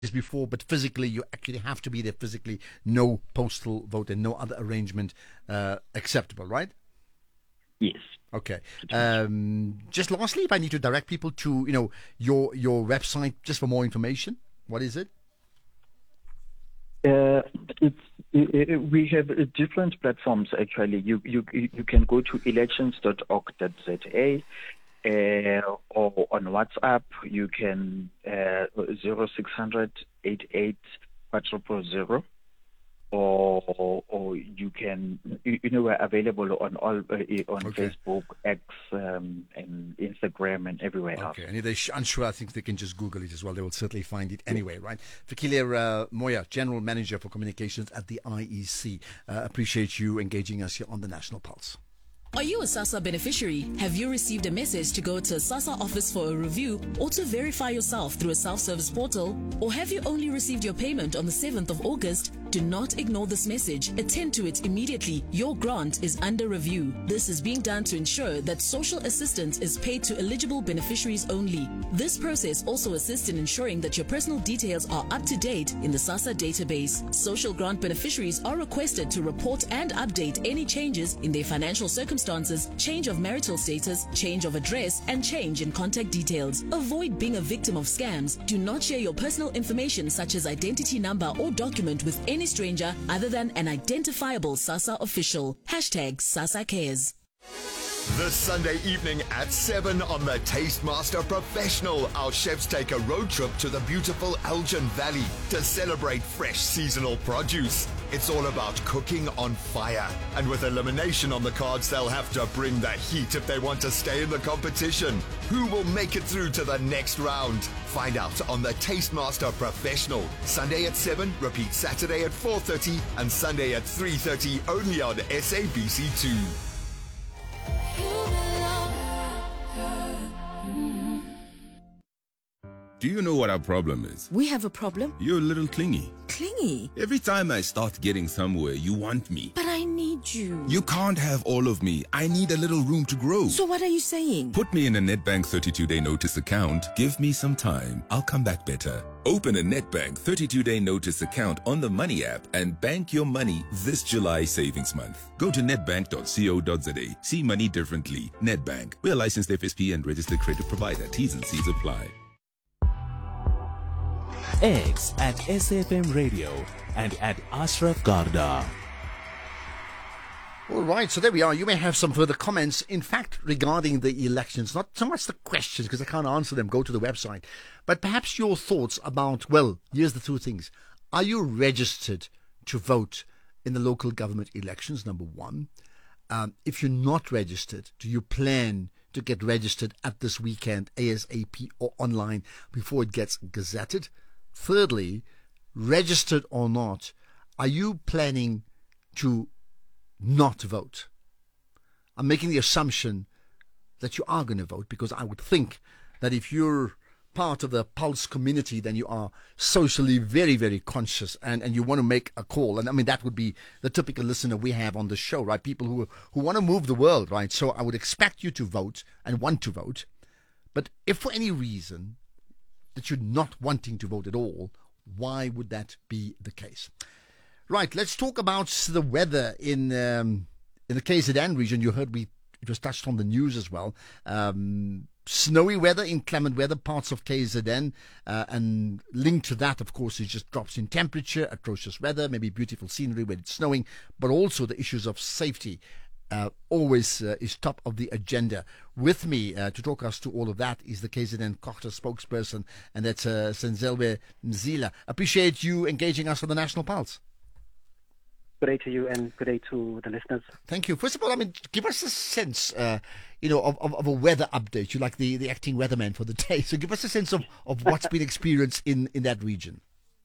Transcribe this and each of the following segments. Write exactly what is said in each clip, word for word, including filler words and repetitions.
before, but physically you actually have to be there physically. No postal vote and no other arrangement uh, acceptable, right? Yes. Okay. Um, just lastly, if I need to direct people to, you know, your your website just for more information, what is it? Uh, it's, it, we have uh, different platforms actually. You you you can go to elections dot org dot za uh, or on WhatsApp. You can uh, zero six hundred eight eight triple zero. Or, or you can, you, you know, we're available on all uh, on Okay. Facebook, X, um, and Instagram, and everywhere else. Okay, and if they're sh- unsure, I think they can just Google it as well. They will certainly find it anyway, right? Fikile uh, Moya, General Manager for Communications at the I E C. Uh, appreciate you engaging us here on the National Pulse. Are you a SASSA beneficiary? Have you received a message to go to a SASSA office for a review or to verify yourself through a self-service portal? Or have you only received your payment on the seventh of August? Do not ignore this message. Attend to it immediately. Your grant is under review. This is being done to ensure that social assistance is paid to eligible beneficiaries only. This process also assists in ensuring that your personal details are up to date in the SASSA database. Social grant beneficiaries are requested to report and update any changes in their financial circumstances, change of marital status, change of address, and change in contact details. Avoid being a victim of scams. Do not share your personal information such as identity number or document with any stranger other than an identifiable SASSA official. Hashtag SASSA Cares. This Sunday evening at seven on the Tastemaster Professional, our chefs take a road trip to the beautiful Elgin Valley to celebrate fresh seasonal produce. It's all about cooking on fire. And with elimination on the cards, they'll have to bring the heat if they want to stay in the competition. Who will make it through to the next round? Find out on the Tastemaster Professional. Sunday at seven, repeat Saturday at four thirty and Sunday at three thirty only on S A B C two. Do you know what our problem is? We have a problem? You're a little clingy. Clingy? Every time I start getting somewhere, you want me. But I need you. You can't have all of me. I need a little room to grow. So what are you saying? Put me in a Nedbank thirty-two day notice account. Give me some time. I'll come back better. Open a Nedbank thirty-two day notice account on the Money app and bank your money this July savings month. Go to nedbank dot co dot za. See money differently. Nedbank. We're a licensed F S P and registered credit provider. T's and C's apply. X at S F M Radio and at Ashraf Garda. All right, so there we are. You may have some further comments, in fact, regarding the elections. Not so much the questions, because I can't answer them. Go to the website. But perhaps your thoughts about, well, here's the two things. Are you registered to vote in the local government elections, number one? Um, if you're not registered, do you plan to get registered at this weekend, ASAP or online, before it gets gazetted? Thirdly, registered or not, are you planning to not vote? I'm making the assumption that you are going to vote, because I would think that if you're part of the Pulse community, then you are socially very, very conscious and, and you want to make a call. And I mean, that would be the typical listener we have on the show, right? People who, who want to move the world, right? So I would expect you to vote and want to vote. But if for any reason that you're not wanting to vote at all, why would that be the case? Right, let's talk about the weather in um, in the K Z N region. You heard we it was touched on the news as well. Um, snowy weather, inclement weather, parts of K Z N, uh, and linked to that, of course, is just drops in temperature, atrocious weather, maybe beautiful scenery when it's snowing, but also the issues of safety. Uh, always uh, is top of the agenda. With me uh, to talk us to all of that is the K Z N Kogta spokesperson, and that's uh, Senzelwe Mzila. Appreciate you engaging us on the National Pulse. Good day to you and good day to the listeners. Thank you. First of all, I mean, give us a sense, uh, you know, of, of, of a weather update. You're like the, the acting weatherman for the day. So give us a sense of, of what's been experienced in, in that region.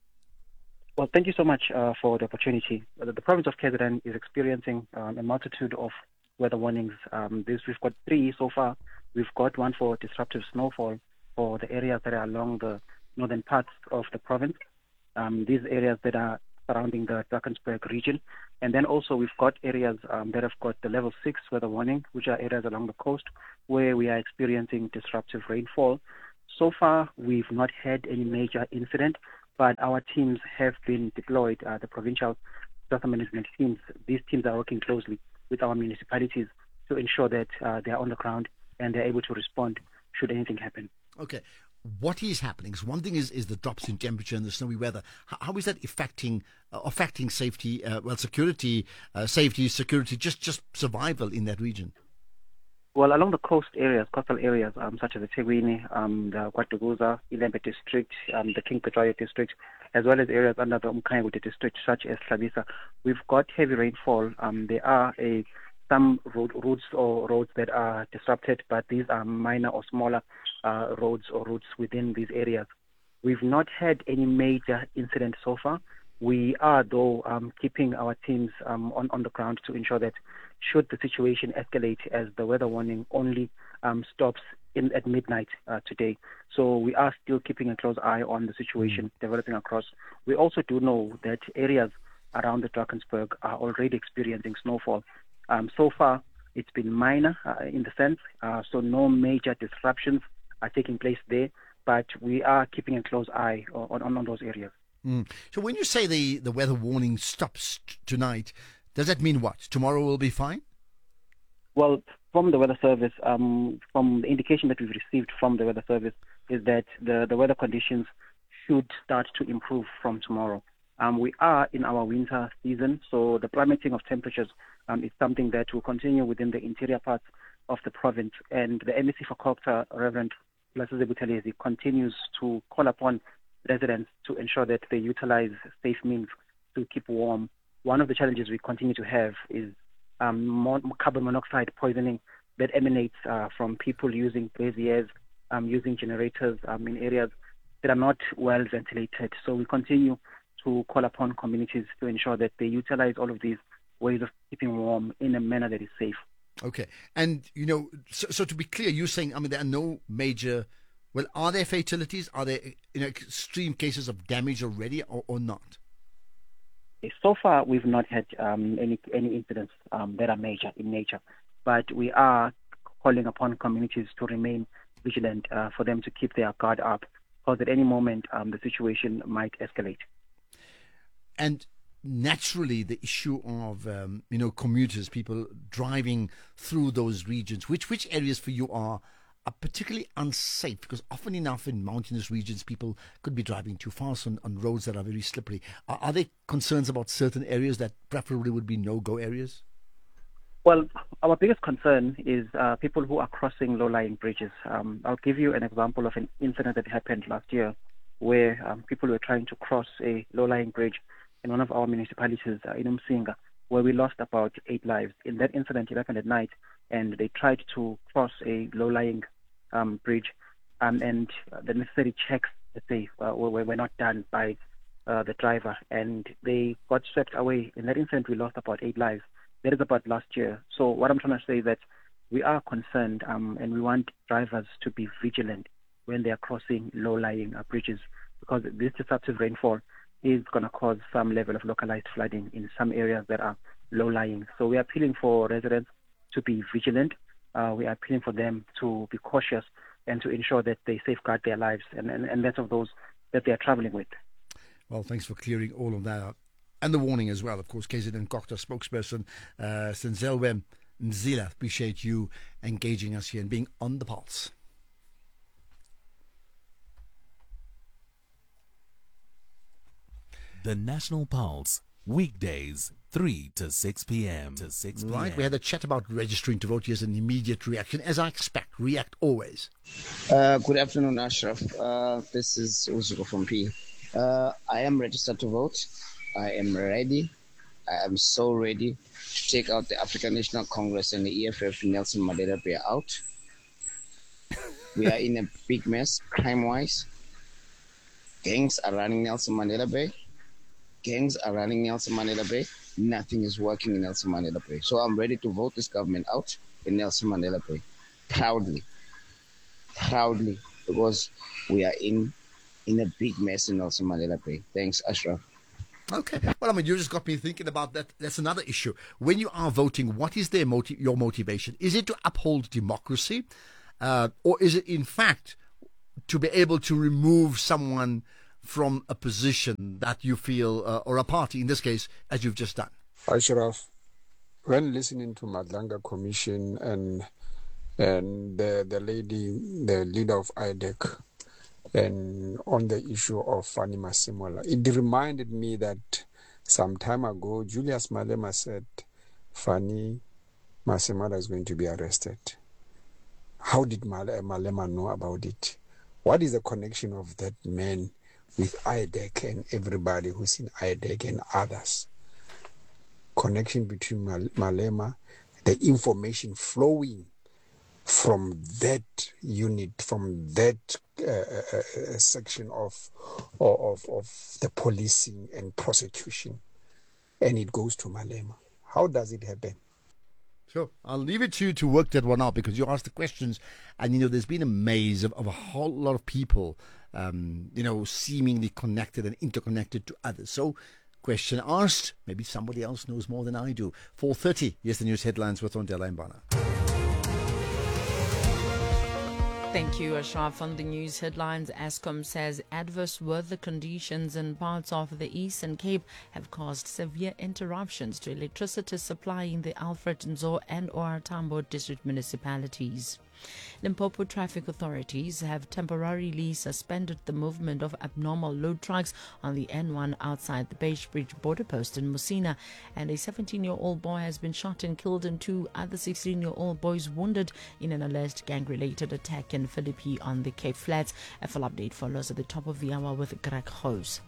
Well, thank you so much uh, for the opportunity. The, the province of K Z N is experiencing um, a multitude of weather warnings. Um, this, we've got three so far. We've got one for disruptive snowfall for the areas that are along the northern parts of the province. Um, these areas that are surrounding the Drakensberg region. And then also we've got areas um, that have got the level six weather warning, which are areas along the coast where we are experiencing disruptive rainfall. So far, we've not had any major incident. but our teams have been deployed, uh, the provincial disaster management teams. These teams are working closely with our municipalities to ensure that uh, they are on the ground and they're able to respond should anything happen. Okay. What is happening? So one thing is, is the drops in temperature and the snowy weather. How, how is that affecting uh, affecting safety, uh, well, security, uh, safety, security, just, just survival in that region? Well, along the coast areas, coastal areas, um, such as the Tegwini, um, the KwaDukuza, Ilembe district, um, the King Pretoria district, as well as areas under the Umkhanyakude district, such as Hlabisa, we've got heavy rainfall. Um, there are a some road, routes or roads that are disrupted, but these are minor or smaller uh, roads or routes within these areas. We've not had any major incidents so far. We are, though, um, keeping our teams um, on, on the ground to ensure that should the situation escalate, as the weather warning only um, stops in at midnight uh, today. So we are still keeping a close eye on the situation developing across. We also do know that areas around the Drakensberg are already experiencing snowfall. Um, so far, it's been minor uh, in the sense, uh, so no major disruptions are taking place there, but we are keeping a close eye on, on, on those areas. Mm. So when you say the, the weather warning stops t- tonight, does that mean what? Tomorrow will be fine? Well, from the weather service, um, from the indication that we've received from the weather service is that the, the weather conditions should start to improve from tomorrow. Um, we are in our winter season, so the plummeting of temperatures um, is something that will continue within the interior parts of the province. And the M E C for Copter, Reverend Blessed Buthelezi, continues to call upon residents to ensure that they utilize safe means to keep warm. One of the challenges we continue to have is um, mon- carbon monoxide poisoning that emanates uh, from people using braziers, um, using generators um, in areas that are not well ventilated. So we continue to call upon communities to ensure that they utilize all of these ways of keeping warm in a manner that is safe. Okay. And, you know, so, so to be clear, you're saying, I mean, there are no major, well, are there fatalities? Are there, you know, extreme cases of damage already or, or not? So far, we've not had um, any any incidents um, that are major in nature, but we are calling upon communities to remain vigilant uh, for them to keep their guard up, because at any moment um, the situation might escalate. And naturally, the issue of um, you know commuters, people driving through those regions, which which areas for you are are particularly unsafe, because often enough in mountainous regions people could be driving too fast on, on roads that are very slippery. Are, are there concerns about certain areas that preferably would be no-go areas? Well, our biggest concern is uh, people who are crossing low-lying bridges. Um, I'll give you an example of an incident that happened last year where um, people were trying to cross a low-lying bridge in one of our municipalities uh, in Umsinga, where we lost about eight lives. In that incident, it happened at night, and they tried to cross a low-lying um, bridge, um, and the necessary checks, let's say, uh, were, were not done by uh, the driver, and they got swept away. In that incident, we lost about eight lives. That is about last year. So what I'm trying to say is that we are concerned, um, and we want drivers to be vigilant when they are crossing low-lying uh, bridges, because this disruptive rainfall is going to cause some level of localized flooding in some areas that are low-lying. So we are appealing for residents to be vigilant. Uh, we are appealing for them to be cautious and to ensure that they safeguard their lives and, and, and that of those that they are traveling with. Well, thanks for clearing all of that up. And the warning as well, of course. K Z N Copter spokesperson uh, Senzelwe Mzila, appreciate you engaging us here and being on the pulse. The National Pulse, weekdays, three to six p.m. to six p.m. Right, we had a chat about registering to vote. Here's an immediate reaction, as I expect. React always. Uh, good afternoon, Ashraf. Uh, this is Uzuko from P. Uh, I am registered to vote. I am ready. I am so ready to take out the African National Congress and the E F F Nelson Mandela Bay out. We are in a big mess, crime-wise. Gangs are running Nelson Mandela Bay. Gangs are running Nelson Mandela Bay. Nothing is working in Nelson Mandela Bay. So I'm ready to vote this government out in Nelson Mandela Bay. Proudly. Proudly. Because we are in in a big mess in Nelson Mandela Bay. Thanks, Ashraf. Okay. Well, I mean, you just got me thinking about that. That's another issue. When you are voting, what is their motiv- your motivation? Is it to uphold democracy? Uh, or is it, in fact, to be able to remove someone from a position that you feel, uh, or a party in this case, as you've just done? Ashraf, when listening to Madlanga Commission and and the, the lady, the leader of I D E C, and on the issue of Fanny Masimola, it reminded me that some time ago, Julius Malema said Fanny Masimola is going to be arrested. How did Malema know about it? What is the connection of that man with I D E C and everybody who's in I D E C and others? Connection between Mal- Malema, the information flowing from that unit, from that uh, uh, section of, of of the policing and prosecution, and it goes to Malema. How does it happen? Sure. I'll leave it to you to work that one out, because you asked the questions, and you know there's been a maze of, of a whole lot of people, um, you know, seemingly connected and interconnected to others. So, question asked, maybe somebody else knows more than I do. four thirty, yes, the news headlines with Ondela Mbana. Thank you, Ashraf. On the news headlines, Eskom says adverse weather conditions in parts of the Eastern Cape have caused severe interruptions to electricity supply in the Alfred Nzo and O R Tambo district municipalities. Limpopo traffic authorities have temporarily suspended the movement of abnormal load trucks on the N one outside the Beitbridge border post in Musina, and a seventeen-year-old boy has been shot and killed and two other sixteen-year-old boys wounded in an alleged gang-related attack in Philippi on the Cape Flats. A full update follows at the top of the hour with Greg Hose.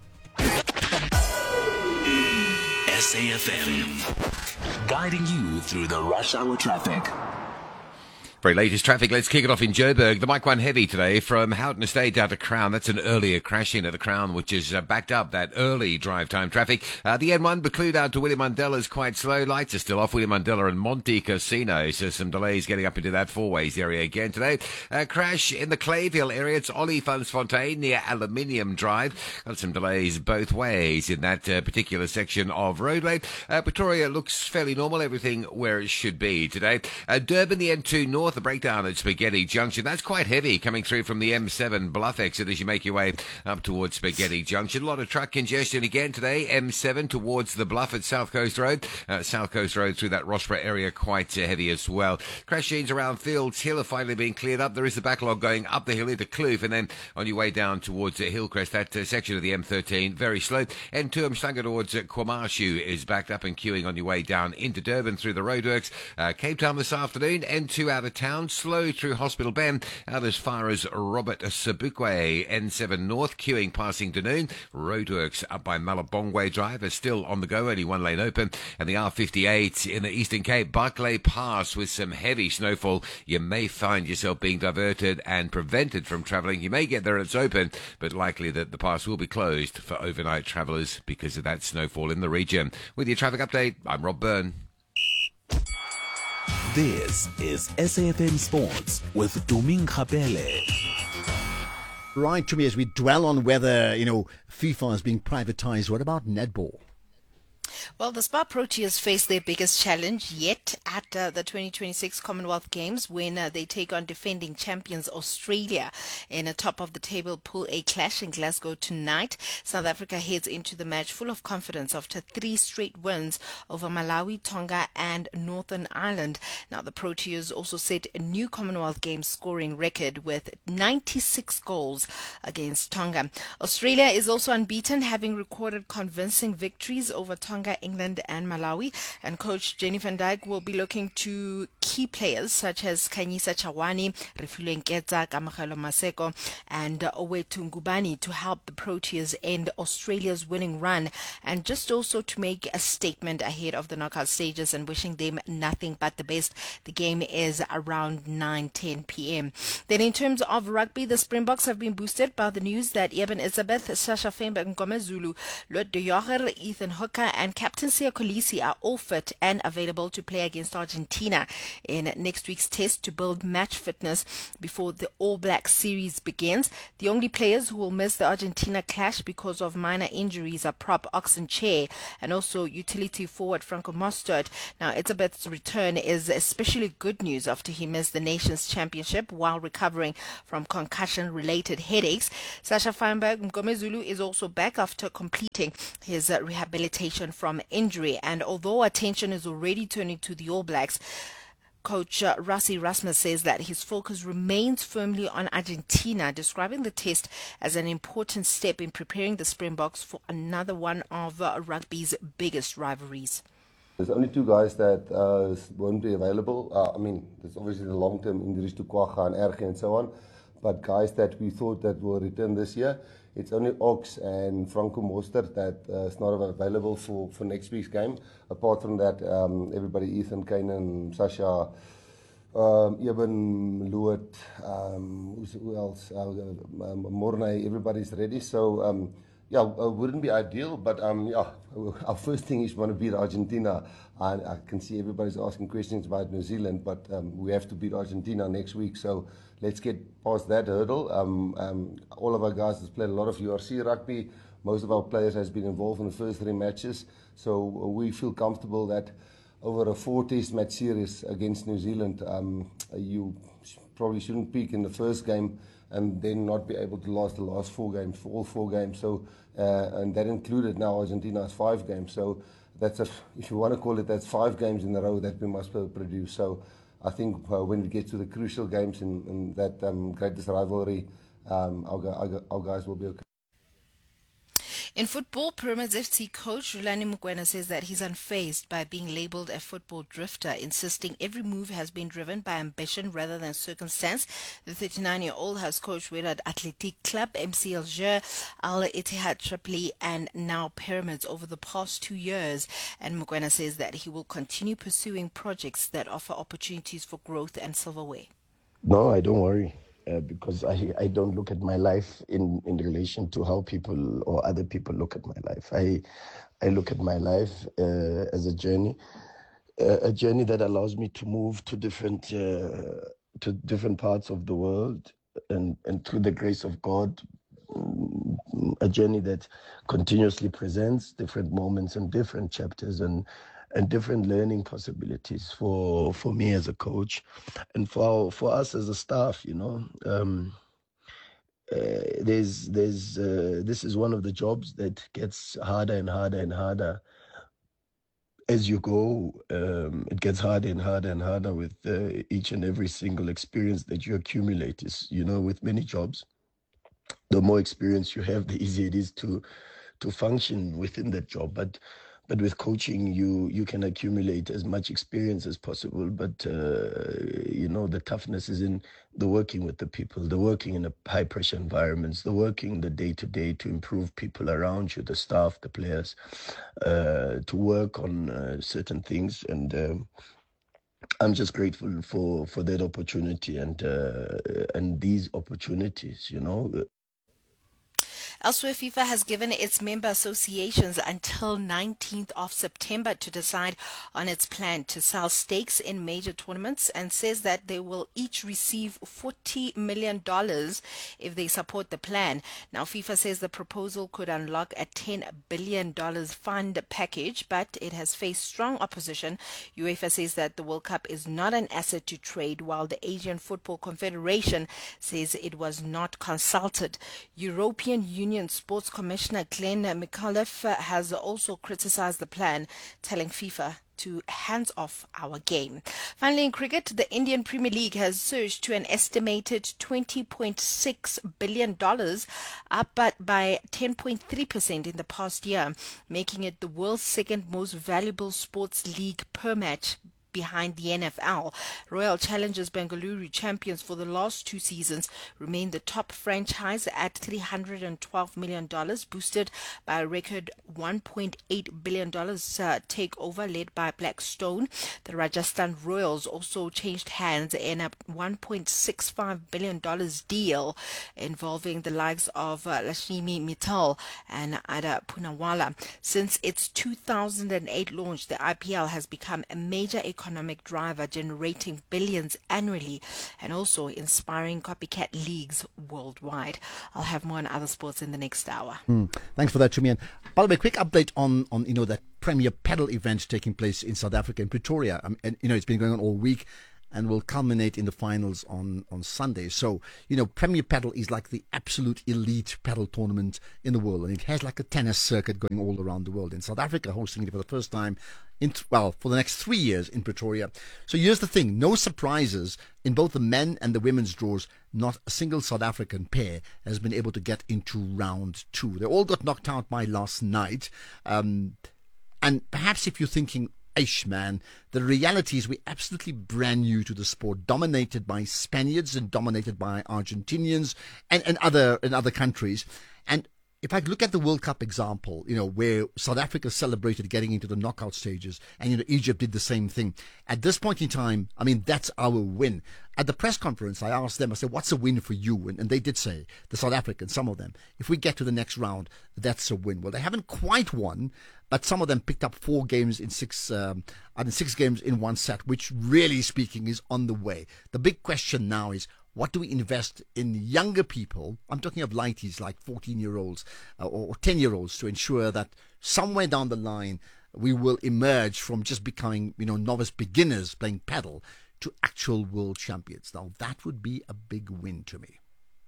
S A F M, guiding you through the rush hour traffic. Very latest traffic. Let's kick it off in Joburg. The Mike one heavy today from Houghton Estate down to Crown. That's an earlier crash in at the Crown, which has uh, backed up that early drive time traffic. Uh, the N one, Buccleuch down to William Mandela is quite slow. Lights are still off. William Mandela and Monte Casino. So some delays getting up into that four ways area again today. Uh, crash in the Clayville area. It's Ollie Fontaine near Aluminium Drive. Got some delays both ways in that uh, particular section of roadway. Uh, Pretoria looks fairly normal. Everything where it should be today. Uh, Durban, the N two North. The breakdown at Spaghetti Junction. That's quite heavy coming through from the M seven Bluff exit as you make your way up towards Spaghetti Junction. A lot of truck congestion again today. M seven towards the Bluff at South Coast Road. Uh, South Coast Road through that Rossborough area quite uh, heavy as well. Crash scenes around Fields Hill are finally being cleared up. There is the backlog going up the hill into Kloof, and then on your way down towards uh, Hillcrest, that uh, section of the M thirteen very slow. N two Umhlanga towards uh, Kwamashu is backed up and queuing on your way down into Durban through the roadworks. Uh, Cape Town this afternoon. N two out of town, slow through Hospital Bend, out as far as Robert Sobukwe. N seven North, queuing passing Dunoon. Roadworks up by Malabongwe Drive are still on the go, only one lane open. And the R fifty-eight in the Eastern Cape, Barclay Pass with some heavy snowfall. You may find yourself being diverted and prevented from travelling. You may get there and it's open, but likely that the pass will be closed for overnight travellers because of that snowfall in the region. With your traffic update, I'm Rob Byrne. This is S A F M Sports with Duming Kapele. Right, to me, as we dwell on whether, you know, FIFA is being privatized, what about netball? Well, the Spar Proteas face their biggest challenge yet at uh, the twenty twenty-six Commonwealth Games when uh, they take on defending champions Australia in a top-of-the-table Pool A clash in Glasgow tonight. South Africa heads into the match full of confidence after three straight wins over Malawi, Tonga and Northern Ireland. Now, the Proteas also set a new Commonwealth Games scoring record with ninety-six goals against Tonga. Australia is also unbeaten, having recorded convincing victories over Tonga, England and Malawi, and coach Jenny van Dijk will be looking to key players such as Khanyisa Chawani, Refilwe Nketsa, Kamagelo Maseko and uh, Owethu Ngubane to help the Proteas end Australia's winning run, and just also to make a statement ahead of the knockout stages and wishing them nothing but the best. The game is around nine ten p.m. Then in terms of rugby, the Springboks have been boosted by the news that Eben Elizabeth, Sasha Fembe Ngomezulu, Lot de Jager, Ethan Hooker and captain Siya Kolisi are all fit and available to play against Argentina in next week's test to build match fitness before the All Black series begins. The only players who will miss the Argentina clash because of minor injuries are prop Oxen Chair and also utility forward Franco Mostert. Now, Etzebeth's return is especially good news after he missed the Nations Championship while recovering from concussion-related headaches. Sasha Feinberg Mgomezulu is also back after completing his uh, rehabilitation from injury. And although attention is already turning to the All Blacks, Coach uh, Rassie Erasmus says that his focus remains firmly on Argentina, describing the test as an important step in preparing the Springboks for another one of uh, rugby's biggest rivalries. There's only two guys that uh, won't be available. Uh, I mean, there's obviously the long-term injuries to Kwagga and Erge and so on, but guys that we thought that will return this year, it's only Ox and Franco Mostert that uh, is not available for, for next week's game. Apart from that, um, everybody, Ethan, Kanan, Sasha, um, Eben, Luet, um, who else, uh, um, Mornay, everybody's ready. So, um, yeah, it wouldn't be ideal, but um, yeah, our first thing is want to beat Argentina. I, I can see everybody's asking questions about New Zealand, but um, we have to beat Argentina next week. So let's get past that hurdle. Um, um, all of our guys have played a lot of U R C rugby. Most of our players has been involved in the first three matches. So we feel comfortable that over a four-test match series against New Zealand, um, you probably shouldn't peak in the first game and then not be able to last the last four games, for all four games. So, uh, and that included now Argentina's five games. So that's, a, if you want to call it, that's five games in a row that we must produce. So I think uh, when we get to the crucial games in, in that um, greatest rivalry, um, our, our, our guys will be okay. In football, Pyramids F C coach Rulani Mokoena says that he's unfazed by being labelled a football drifter, insisting every move has been driven by ambition rather than circumstance. The thirty-nine-year-old has coached Wydad Athletic Club, M C Alger, Al Ittihad Tripoli, and now Pyramids over the past two years. And Mokoena says that he will continue pursuing projects that offer opportunities for growth and silverware. No, I don't worry. Uh, because I, I don't look at my life in, in relation to how people or other people look at my life. I I look at my life uh, as a journey, uh, a journey that allows me to move to different uh, to different parts of the world, and, and through the grace of God, a journey that continuously presents different moments and different chapters and and different learning possibilities for for me as a coach and for our, for us as a staff. You know, um, uh, there's there's uh, this is one of the jobs that gets harder and harder and harder as you go. Um, it gets harder and harder and harder with uh, each and every single experience that you accumulate. Is, you know, with many jobs, the more experience you have, the easier it is to to function within that job. But But with coaching, you you can accumulate as much experience as possible. But, uh, you know, the toughness is in the working with the people, the working in a high-pressure environments, the working the day-to-day to improve people around you, the staff, the players, uh, to work on uh, certain things. And um, I'm just grateful for, for that opportunity and uh, and these opportunities, you know. Elsewhere, FIFA has given its member associations until nineteenth of September to decide on its plan to sell stakes in major tournaments and says that they will each receive forty million dollars if they support the plan. Now, FIFA says the proposal could unlock a ten billion dollars fund package, but it has faced strong opposition. UEFA says that the World Cup is not an asset to trade, while the Asian Football Confederation says it was not consulted. European Union Union Sports Commissioner Glenn McAuliffe has also criticized the plan, telling FIFA to hands off our game. Finally, in cricket, the Indian Premier League has surged to an estimated twenty point six billion dollars, up by ten point three percent in the past year, making it the world's second most valuable sports league per match, behind the N F L. Royal Challengers Bengaluru, champions for the last two seasons, remain the top franchise at three hundred twelve million dollars, boosted by a record one point eight billion dollars uh, takeover led by Blackstone. The Rajasthan Royals also changed hands in a one point six five billion dollars deal involving the likes of uh, Lakshmi Mittal and Ada Poonawalla. Since its two thousand eight launch, the I P L has become a major economic driver, generating billions annually and also inspiring copycat leagues worldwide. I'll have more on other sports in the next hour. Mm, thanks for that, Chumian. By the way, quick update on, on you know that Premier Paddle event taking place in South Africa, in Pretoria. Um, and you know it's been going on all week and will culminate in the finals on, on Sunday. So, you know, Premier Paddle is like the absolute elite paddle tournament in the world. And it has like a tennis circuit going all around the world. In South Africa, hosting it for the first time, in well, for the next three years in Pretoria. So here's the thing. No surprises in both the men and the women's draws. Not a single South African pair has been able to get into round two. They all got knocked out by last night. Um, and perhaps if you're thinking, Aish, man, the reality is we're absolutely brand new to the sport, dominated by Spaniards and dominated by Argentinians and, and other and other countries. And if I look at the World Cup example, you know, where South Africa celebrated getting into the knockout stages and, you know, Egypt did the same thing. At this point in time, I mean, that's our win. At the press conference, I asked them, I said, what's a win for you? And, and they did say, the South Africans, some of them, if we get to the next round, that's a win. Well, they haven't quite won, but some of them picked up four games in six, um, and six games in one set, which really speaking is on the way. The big question now is, what do we invest in younger people? I'm talking of lighties like fourteen-year-olds uh, or ten-year-olds to ensure that somewhere down the line we will emerge from just becoming, you know, novice beginners playing paddle to actual world champions. Now, that would be a big win to me.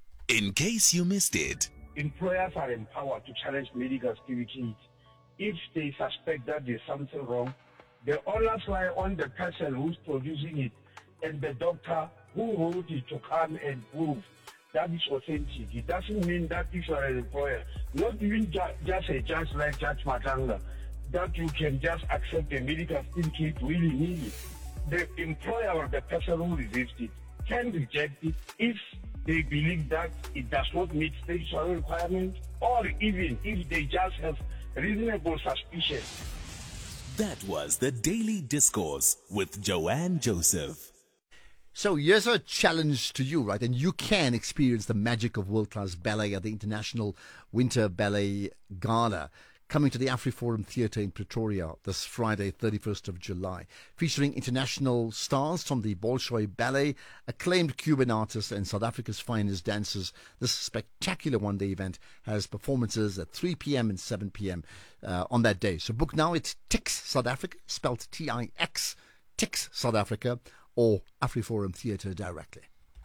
In case you missed it. Employers are empowered to challenge medical activities. If they suspect that there's something wrong, the onus lie on the person who's producing it and the doctor who wrote it to come and prove that is authentic. It doesn't mean that if you are an employer, not even ju- just a judge like Judge Matanga, that you can just accept a medical certificate willy-nilly. The employer or the person who receives it can reject it if they believe that it does not meet statutory requirements, or even if they just have reasonable suspicion. That was the Daily Discourse with Joanne Joseph. So here's a challenge to you, right? And you can experience the magic of world-class ballet at the International Winter Ballet Gala, coming to the AfriForum Theatre in Pretoria this Friday, thirty-first of July, featuring international stars from the Bolshoi Ballet, acclaimed Cuban artists and South Africa's finest dancers. This spectacular one-day event has performances at three p.m. and seven p.m. Uh, on that day. So book now. It's Tix South Africa, spelled T I X, Tix South Africa, or AfriForum Theatre directly.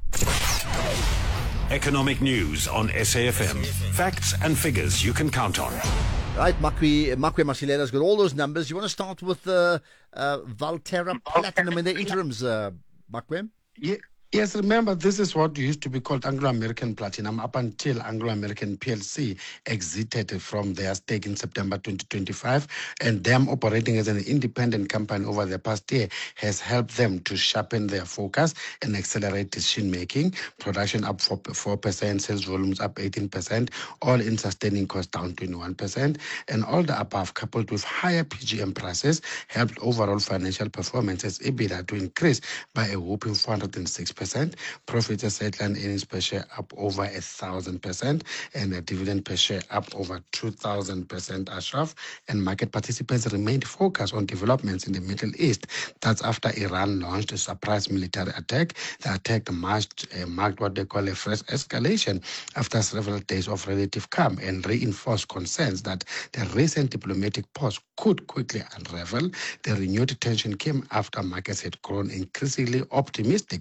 Economic news on S A F M. Facts and figures you can count on. Right, Makwe, Makwe Masilela's got all those numbers. You want to start with uh, uh, Valterra Platinum in the interims, uh, Makwe? Yeah. Yes, remember, this is what used to be called Anglo-American Platinum up until Anglo-American P L C exited from their stake in September twenty twenty-five, and them operating as an independent company over the past year has helped them to sharpen their focus and accelerate decision-making. Production up four percent, sales volumes up eighteen percent, all-in sustaining costs down twenty-one percent, and all the above, coupled with higher P G M prices, helped overall financial performance as EBITDA to increase by a whopping four hundred six percent. Profits as headline earnings per share up over a thousand percent, and a dividend per share up over two thousand percent. Ashraf, and market participants remained focused on developments in the Middle East. That's after Iran launched a surprise military attack. The attack marked, uh, marked what they call a fresh escalation after several days of relative calm, and reinforced concerns that the recent diplomatic pause could quickly unravel. The renewed tension came after markets had grown increasingly optimistic that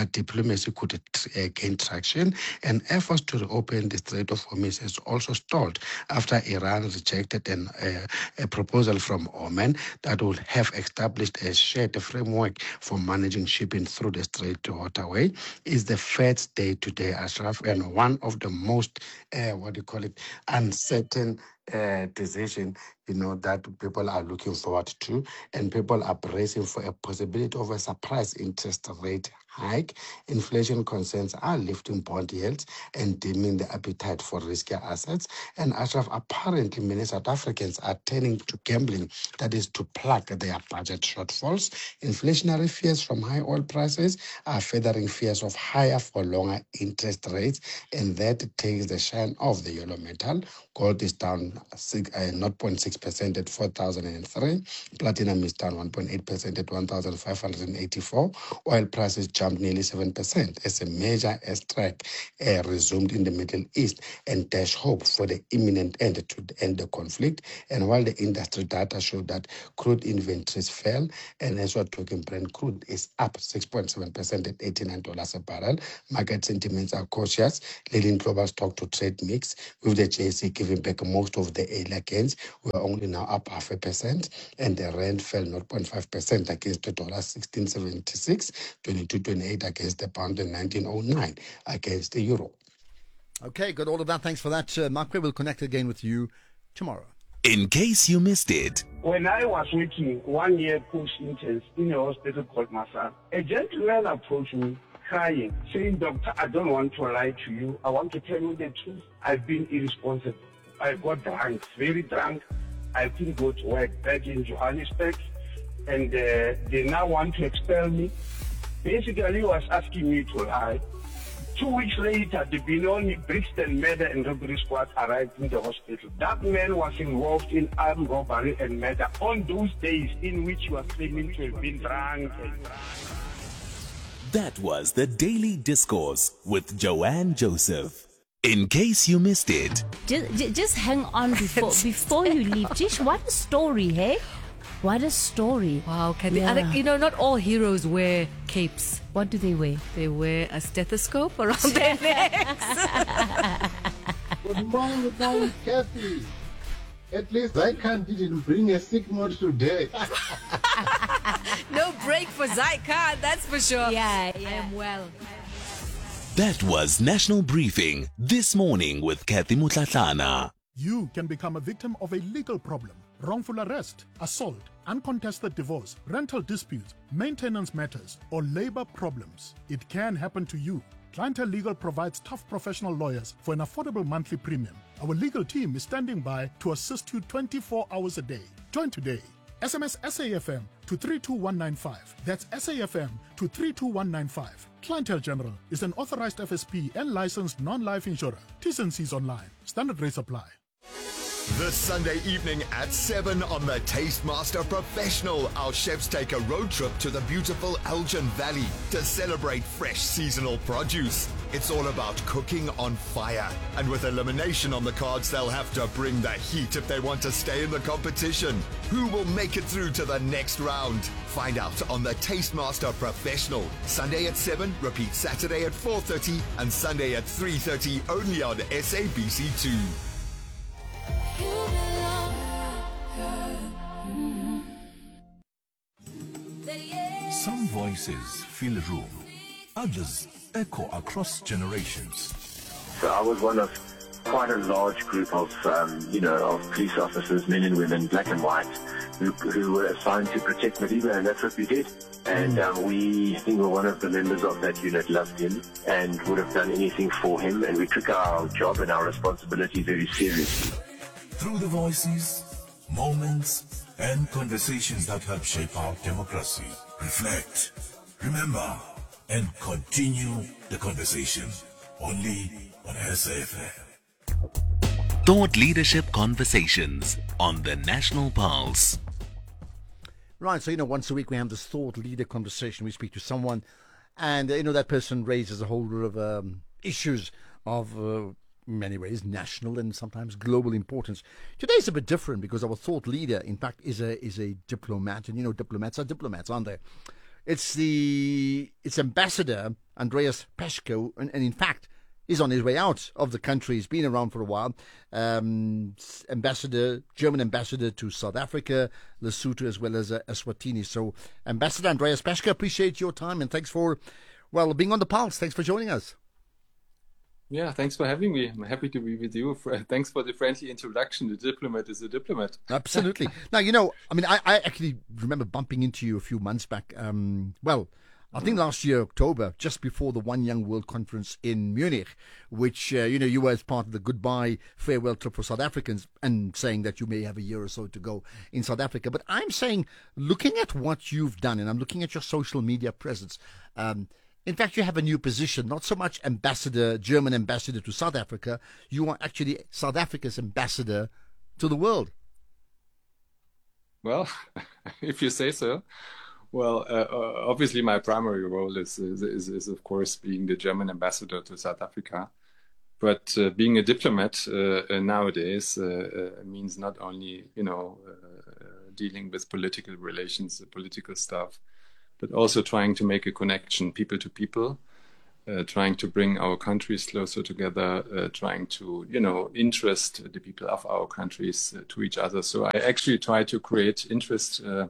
that diplomacy could uh, gain traction, and efforts to reopen the Strait of Hormuz has also stalled after Iran rejected an, uh, a proposal from Oman that would have established a shared framework for managing shipping through the Strait waterway. Is the first day today, Ashraf, and one of the most, uh, what do you call it, uncertain uh, decision, you know, that people are looking forward to, and people are bracing for a possibility of a surprise interest rate hike. Inflation concerns are lifting bond yields and dimming the appetite for riskier assets. And Ashraf, apparently many South Africans are turning to gambling, that is to plug their budget shortfalls. Inflationary fears from high oil prices are feathering fears of higher for longer interest rates, and that takes the shine off the yellow metal. Gold is down six, uh, zero point six percent at four thousand three. Platinum is down one point eight percent at one thousand five hundred eighty-four. Oil prices jumped nearly seven percent as a major airstrike uh, resumed in the Middle East and dash hope for the imminent end to end the conflict. And while the industry data showed that crude inventories fell, and as we're talking, Brent crude is up six point seven percent at eighty-nine dollars a barrel. Market sentiments are cautious, leading global stock to trade mix, with the J S E giving back most of the earlier gains. We are only now up half a percent, and the rand fell zero point five percent against the dollar sixteen seventy-six, twenty-two twenty-eight against the pound, and nineteen oh nine against the euro. Okay, got all of that. Thanks for that, uh, Mark. We'll connect again with you tomorrow. In case you missed it. When I was working one year post-intense in a hospital called Masar, a gentleman approached me crying, saying, "Doctor, I don't want to lie to you. I want to tell you the truth. I've been irresponsible. I got drunk, very drunk. I couldn't go to work back in Johannesburg, and uh, they now want to expel me." Basically, he was asking me to lie. Two weeks later, the Benoni Brixton murder and robbery squad arrived in the hospital. That man was involved in armed robbery and murder on those days in which he was claiming to have been drunk. That was the Daily Discourse with Joanne Joseph. In case you missed it. Just, just hang on before before you leave. Jish, what a story, hey? What a story. Wow, Kathy. Yeah. And, you know, not all heroes wear capes. What do they wear? They wear a stethoscope around their necks. Good morning, good morning, Kathy. At least Zykan didn't bring a sick note today. No break for Zykan, that's for sure. Yeah, yeah. I am well. That was National Briefing This Morning with Kathy Mutlatlana. You can become a victim of a legal problem. Wrongful arrest, assault, uncontested divorce, rental disputes, maintenance matters, or labor problems. It can happen to you. Clientele Legal provides tough professional lawyers for an affordable monthly premium. Our legal team is standing by to assist you twenty-four hours a day. Join today. S M S S A F M to three two one nine five. That's S A F M to three two one nine five. Clientele General is an authorized F S P and licensed non-life insurer. T's and C's online. Standard rates apply. This Sunday evening at seven on the Tastemaster Professional, our chefs take a road trip to the beautiful Elgin Valley to celebrate fresh seasonal produce. It's all about cooking on fire. And with elimination on the cards, they'll have to bring the heat if they want to stay in the competition. Who will make it through to the next round? Find out on the Tastemaster Professional. Sunday at seven, repeat Saturday at four thirty and Sunday at three thirty only on S A B C two. Some voices fill a room, others echo across generations. So I was one of quite a large group of, um, you know, of police officers, men and women, black and white, who, who were assigned to protect Madiba, and that's what we did. And um, we, I think we were one of the members of that unit, loved him and would have done anything for him, and we took our job and our responsibility very seriously. Through the voices, moments, and conversations that help shape our democracy. Reflect, remember, and continue the conversation. Only on S A F M. Thought Leadership Conversations on the National Pulse. Right, so, you know, once a week we have this thought leader conversation. We speak to someone, and, uh, you know, that person raises a whole lot of um, issues of, uh, in many ways, national and sometimes global importance. Today is a bit different because our thought leader, in fact, is a is a diplomat. And, you know, diplomats are diplomats, aren't they? It's the it's Ambassador Andreas Peshko, and, and in fact, is on his way out of the country. He's been around for a while. Um, ambassador, German ambassador to South Africa, Lesotho, as well as uh, Eswatini. So, Ambassador Andreas Peshko, appreciate your time and thanks for, well, being on the pulse. Thanks for joining us. Yeah, thanks for having me. I'm happy to be with you. Thanks for the friendly introduction. The diplomat is a diplomat. Absolutely. Now, you know, I mean, I, I actually remember bumping into you a few months back. Um, well, I think last year, October, just before the One Young World Conference in Munich, which, uh, you know, you were as part of the goodbye farewell trip for South Africans and saying that you may have a year or so to go in South Africa. But I'm saying, looking at what you've done, and I'm looking at your social media presence, um, in fact, you have a new position, not so much ambassador, German ambassador to South Africa. You are actually South Africa's ambassador to the world. Well, if you say so. Well, uh, obviously, my primary role is, is, is, is, of course, being the German ambassador to South Africa. But uh, being a diplomat uh, nowadays uh, uh, means not only, you know, uh, dealing with political relations, political stuff, but also trying to make a connection, people to people, uh, trying to bring our countries closer together, uh, trying to, you know, interest the people of our countries uh, to each other. So I actually try to create interest uh,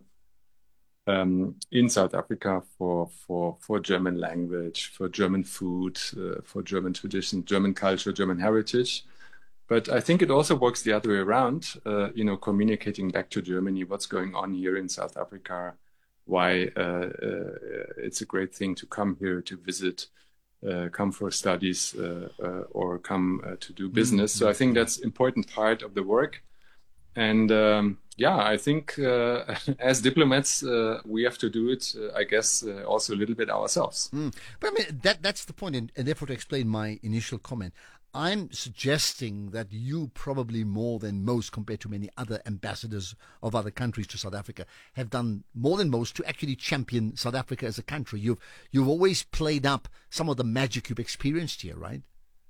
um, in South Africa for, for, for German language, for German food, uh, for German tradition, German culture, German heritage. But I think it also works the other way around, uh, you know, communicating back to Germany what's going on here in South Africa, why uh, uh, it's a great thing to come here to visit, uh, come for studies, uh, uh, or come uh, to do business. Mm-hmm. So I think that's an important part of the work. And um, yeah, I think uh, as diplomats, uh, we have to do it, uh, I guess, uh, also a little bit ourselves. Mm. But I mean, that that's the point, and, and therefore to explain my initial comment, I'm suggesting that you probably more than most, compared to many other ambassadors of other countries to South Africa, have done more than most to actually champion South Africa as a country. You've you've always played up some of the magic you've experienced here, right?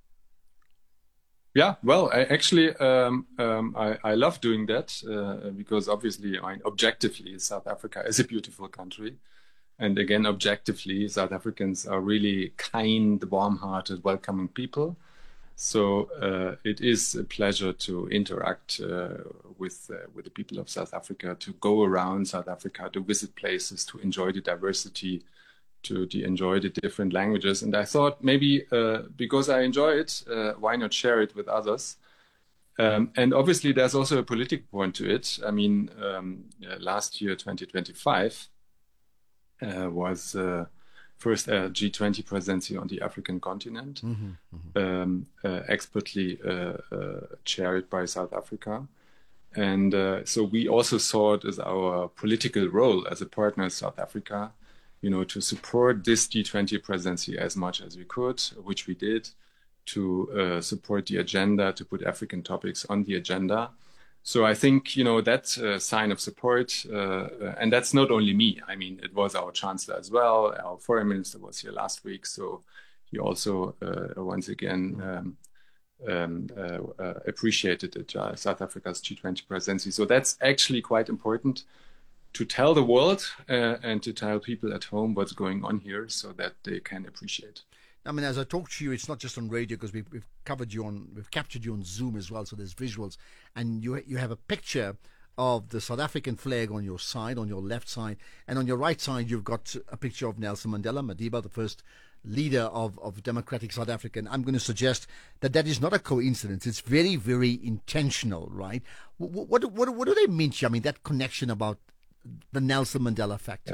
Yeah, well, I actually, um, um, I, I love doing that uh, because obviously, I mean, objectively, South Africa is a beautiful country. And again, objectively, South Africans are really kind, warm-hearted, welcoming people. So uh, it is a pleasure to interact uh, with uh, with the people of South Africa, to go around South Africa, to visit places, to enjoy the diversity, to, to enjoy the different languages. And I thought maybe uh, because I enjoy it, uh, why not share it with others? Um, and obviously, there's also a political point to it. I mean, um, uh, last year, twenty twenty-five, uh, was uh, first uh, G twenty presidency on the African continent, mm-hmm, mm-hmm. Um, uh, expertly uh, uh, chaired by South Africa. And uh, so we also saw it as our political role as a partner of South Africa, you know, to support this G twenty presidency as much as we could, which we did, to uh, support the agenda, to put African topics on the agenda. So I think, you know, that's a sign of support. Uh, and that's not only me. I mean, it was our chancellor as well. Our foreign minister was here last week. So he also, uh, once again, um, um, uh, uh, appreciated it, uh, South Africa's G twenty presidency. So that's actually quite important to tell the world uh, and to tell people at home what's going on here so that they can appreciate. I mean, as I talk to you, it's not just on radio because we've, we've covered you on, we've captured you on Zoom as well. So there's visuals, and you you have a picture of the South African flag on your side, on your left side, and on your right side you've got a picture of Nelson Mandela, Madiba, the first leader of, of democratic South Africa. And I'm going to suggest that that is not a coincidence. It's very, very intentional, right? What what what, what do they mean to you? I mean, that connection about the Nelson Mandela factor. Yeah.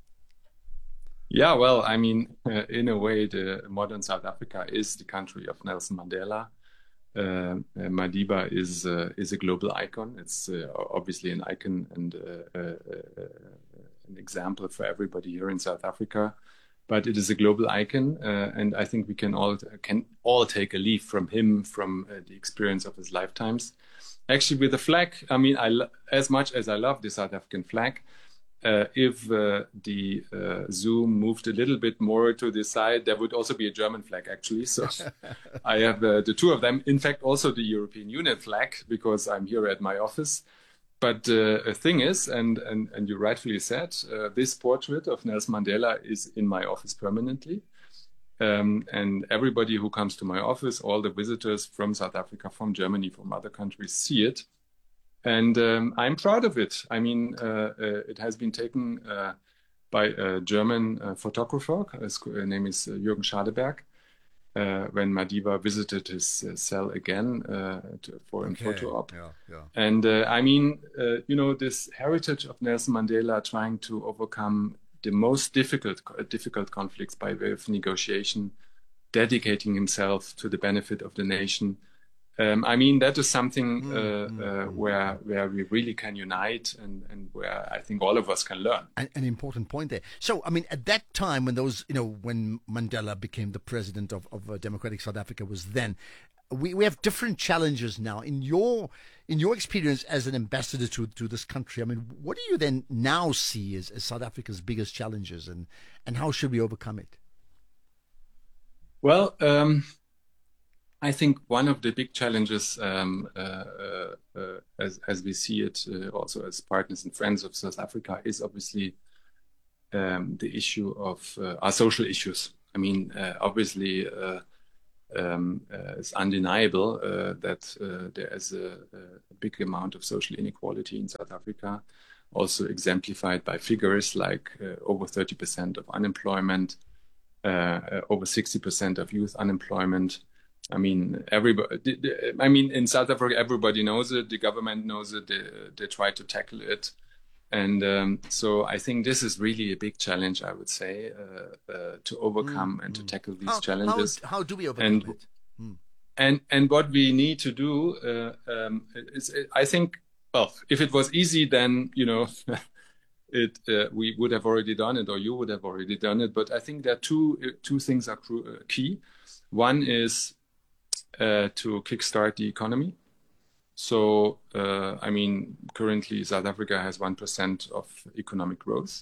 Yeah, well, I mean, uh, in a way, the modern South Africa is the country of Nelson Mandela. Uh, uh, Madiba is uh, is a global icon. It's uh, obviously an icon and uh, uh, uh, an example for everybody here in South Africa. But it is a global icon, uh, and I think we can all can all take a leaf from him, from uh, the experience of his lifetimes. Actually, with the flag, I mean, I lo- as much as I love the South African flag. Uh, if uh, the uh, Zoom moved a little bit more to the side, there would also be a German flag, actually. So I have uh, the two of them. In fact, also the European Union flag, because I'm here at my office. but uh, the thing is, and, and, and you rightfully said, uh, this portrait of Nelson Mandela is in my office permanently. Um, and everybody who comes to my office, all the visitors from South Africa, from Germany, from other countries, see it. And um, I'm proud of it. I mean, uh, uh, it has been taken uh, by a German uh, photographer. His name is uh, Jürgen Schadeberg. Uh, when Madiba visited his uh, cell again uh, to, for a Okay, photo op. yeah, yeah. And uh, I mean, uh, you know, this heritage of Nelson Mandela trying to overcome the most difficult difficult conflicts by way of negotiation, dedicating himself to the benefit of the nation. Um, I mean, that is something uh, uh, where where we really can unite, and, and where I think all of us can learn. An, an important point there. So, I mean, at that time when those, you know, when Mandela became the president of, of uh, Democratic South Africa was then, we, we have different challenges now. In your in your experience as an ambassador to, to this country, I mean, what do you then now see as, as South Africa's biggest challenges, and, and how should we overcome it? Well, um, I think one of the big challenges, um, uh, uh, uh, as, as we see it uh, also as partners and friends of South Africa, is obviously um, the issue of uh, our social issues. I mean, uh, obviously, uh, um, uh, it's undeniable uh, that uh, there is a, a big amount of social inequality in South Africa, also exemplified by figures like uh, over thirty percent of unemployment, uh, uh, over sixty percent of youth unemployment. I mean, everybody. I mean, in South Africa, everybody knows it. The government knows it. They, they try to tackle it, and um, so I think this is really a big challenge. I would say uh, uh, to overcome mm, and to mm. tackle these how, challenges. How, how do we overcome and, it? Mm. And and what we need to do uh, um, is, I think. Well, if it was easy, then you know. It uh, we would have already done it, or you would have already done it. But I think there are two two things are cru- uh, key. One is Uh, to kickstart the economy. So, uh, I mean, currently South Africa has one percent of economic growth.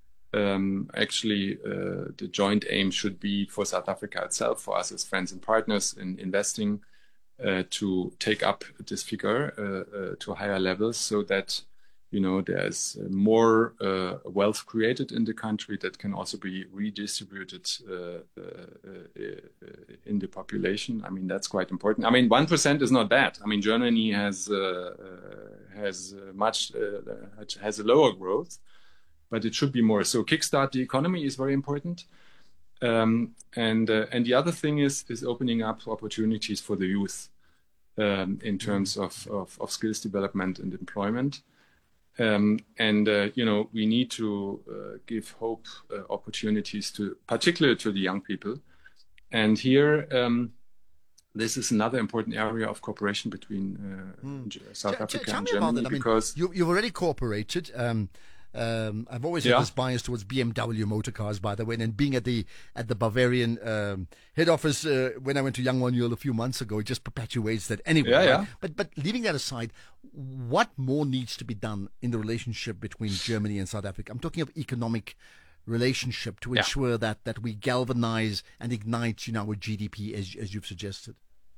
Um, actually, uh, the joint aim should be for South Africa itself, for us as friends and partners in investing, uh, to take up this figure uh, uh, to higher levels, so that, you know, there's more uh, wealth created in the country that can also be redistributed uh, uh, uh, in the population. I mean, that's quite important. I mean, one percent is not bad. I mean, Germany has uh, uh, has much uh, has a lower growth, but it should be more. So, kickstart the economy is very important. Um, and uh, and the other thing is is opening up opportunities for the youth um, in terms of, of of skills development and employment. Um, and, uh, you know, we need to uh, give hope uh, opportunities to, particularly to the young people. And here, um, this is another important area of cooperation between uh, mm. South T- Africa t- tell and me Germany. about that. I mean, because you, you've already cooperated. Um, um, I've always had yeah. this bias towards B M W motor cars, by the way, and being at the at the Bavarian um, head office uh, when I went to Young One Yule a few months ago, it just perpetuates that anyway. Yeah, right? yeah. But but leaving that aside, what more needs to be done in the relationship between Germany and South Africa? I'm talking of economic relationship to ensure yeah. that that we galvanize and ignite, you know, our G D P as as you've suggested.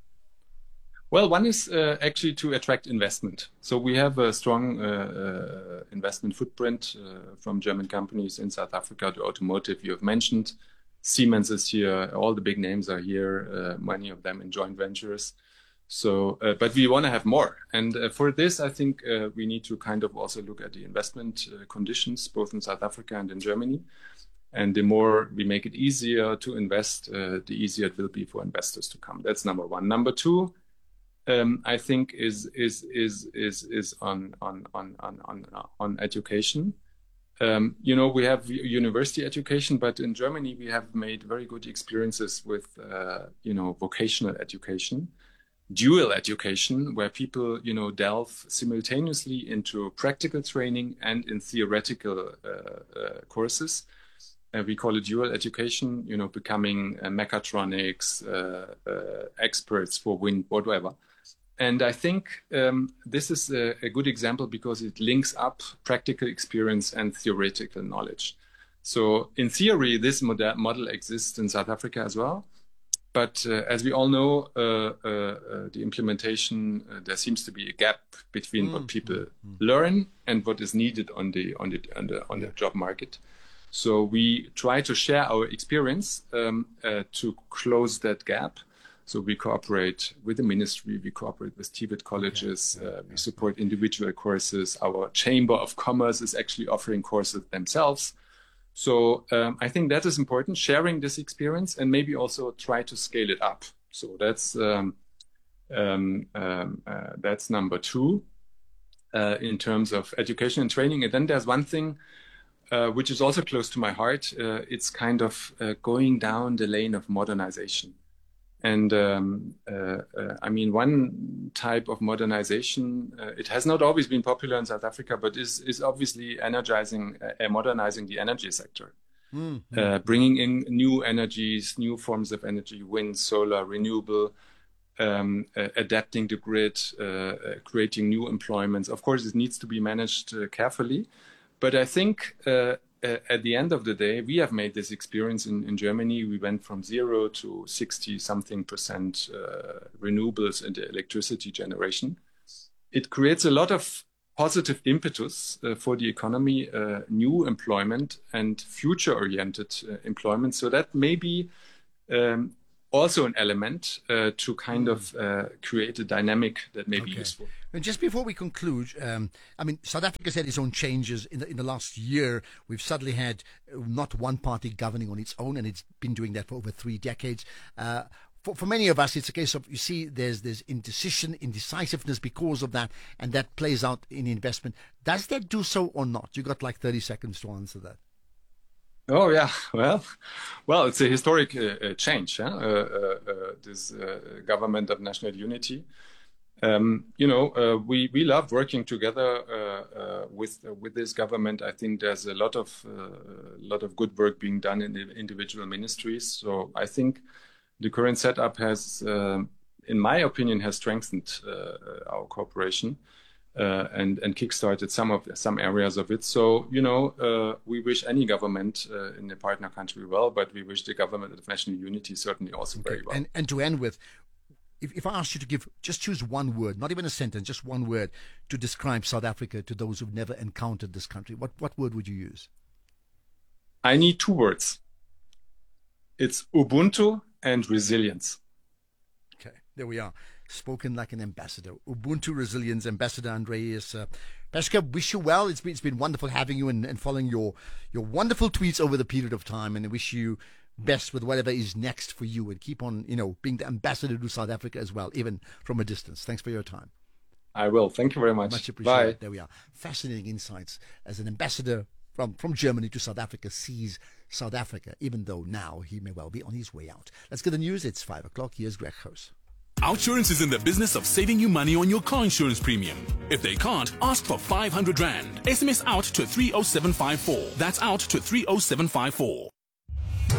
Well, one is uh, actually to attract investment. So we have a strong uh, uh, investment footprint uh, from German companies in South Africa. The automotive you have mentioned, Siemens is here. All the big names are here. Uh, many of them in joint ventures. So, uh, but we want to have more. And uh, for this, I think uh, we need to kind of also look at the investment uh, conditions, both in South Africa and in Germany. And the more we make it easier to invest, uh, the easier it will be for investors to come. That's number one. Number two, um, I think is is is is is on on on on on, on education. Um, you know, we have university education, but in Germany we have made very good experiences with uh, you know vocational education. Dual education, where people, you know, delve simultaneously into practical training and in theoretical uh, uh, courses. Uh, we call it dual education, you know, becoming uh, mechatronics, uh, uh, experts for wind, whatever. And I think um, this is a, a good example because it links up practical experience and theoretical knowledge. So in theory, this model, model exists in South Africa as well. but uh, as we all know, uh, uh, uh, the implementation, uh, there seems to be a gap between mm. what people mm. learn and what is needed on the on the on the on the job market. So we try to share our experience um, uh, to close that gap. So we cooperate with the ministry, we cooperate with T V E T colleges, yeah, yeah, uh, we support individual courses. Our Chamber of Commerce is actually offering courses themselves. So um, I think that is important, sharing this experience and maybe also try to scale it up. So that's um, um, um, uh, that's number two uh, in terms of education and training. And then there's one thing uh, which is also close to my heart. Uh, it's kind of uh, going down the lane of modernization. And um, uh, uh, I mean, one type of modernization, uh, it has not always been popular in South Africa, but is, is obviously energizing, uh, modernizing the energy sector, mm-hmm. uh, bringing in new energies, new forms of energy, wind, solar, renewable, um, uh, adapting the grid, uh, uh, creating new employments. Of course, it needs to be managed uh, carefully, but I think uh, Uh, at the end of the day, we have made this experience in, in Germany. We went from zero to sixty something percent uh, renewables in the electricity generation. It creates a lot of positive impetus uh, for the economy, uh, new employment and future-oriented uh, employment. So that may be um, also an element uh, to kind of uh, create a dynamic that may okay. be useful. And just before we conclude, um, I mean, South Africa's had its own changes in the, in the last year. We've suddenly had not one party governing on its own, and it's been doing that for over three decades. Uh, for, for many of us, it's a case of, you see, there's there's indecision, indecisiveness because of that, and that plays out in investment. Does that do so or not? You got like thirty seconds to answer that. Oh yeah, well, well, it's a historic uh, change. Huh? Uh, uh, uh, this uh, government of national unity. Um, you know, uh, we we love working together uh, uh, with uh, with this government. I think there's a lot of uh, lot of good work being done in the individual ministries. So I think the current setup has, uh, in my opinion, has strengthened uh, our cooperation. Uh, and and kickstarted some of some areas of it. So you know, uh, we wish any government uh, in the partner country well, but we wish the government of national unity certainly also okay. very well. And and to end with, if if I asked you to give, just choose one word, not even a sentence, just one word to describe South Africa to those who've never encountered this country, what what word would you use? I need two words. It's Ubuntu and resilience. Okay, there we are. Spoken like an ambassador. Ubuntu Resilience Ambassador Andreas uh, Peshka, wish you well. It's been, it's been wonderful having you and, and following your, your wonderful tweets over the period of time, and I wish you best with whatever is next for you, and keep on, you know, being the ambassador to South Africa as well, even from a distance. Thanks for your time. I will. Thank you very much. Much appreciated. Bye. There we are. Fascinating insights as an ambassador from, from Germany to South Africa sees South Africa, even though now he may well be on his way out. Let's get the news. It's five o'clock. Here's Greg House. Outsurance is in the business of saving you money on your car insurance premium. If they can't, ask for five hundred rand. S M S out to three oh seven five four. That's out to three oh seven five four.